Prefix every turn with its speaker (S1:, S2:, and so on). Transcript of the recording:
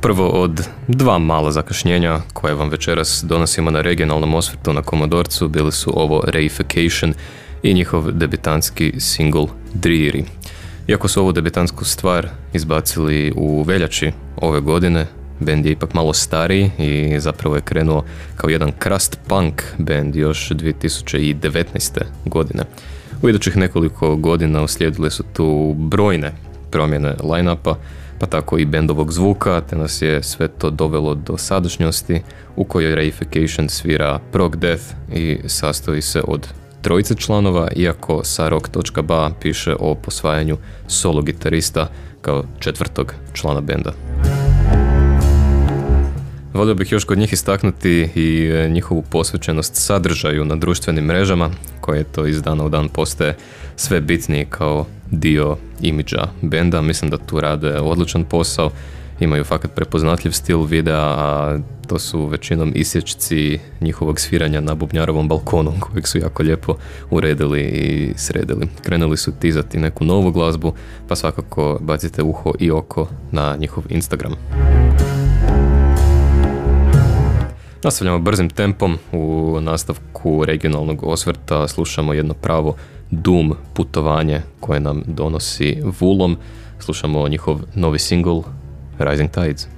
S1: prvo od dva mala zakašnjenja koje vam večeras donosimo na regionalnom osvrtu na Komodorcu bili su ovo Reification i njihov debitantski single Dreary. Iako su ovu debitantsku stvar izbacili u veljači ove godine, band je ipak malo stariji i zapravo je krenuo kao jedan crust punk band još 2019. godine. U idućih nekoliko godina uslijedile su tu brojne promjene line-upa, pa tako i bendovog zvuka, te nas je sve to dovelo do sadašnjosti u kojoj Reification svira prog death i sastoji se od trojice članova, iako sa rock.ba piše o posvajanju solo gitarista kao četvrtog člana benda. Volio bih još kod njih istaknuti i njihovu posvećenost sadržaju na društvenim mrežama, koje to iz dana u dan postaje sve bitniji kao dio imidža benda. Mislim da tu rade odličan posao, imaju fakat prepoznatljiv stil videa, a to su većinom isječci njihovog sviranja na bubnjarovom balkonu, kojeg su jako lijepo uredili i sredili. Krenuli su tizati neku novu glazbu, pa svakako bacite uho i oko na njihov Instagram. Nastavljamo brzim tempom. U nastavku regionalnog osvrta slušamo jedno pravo doom putovanje koje nam donosi Vulom. Slušamo njihov novi single Rising Tides.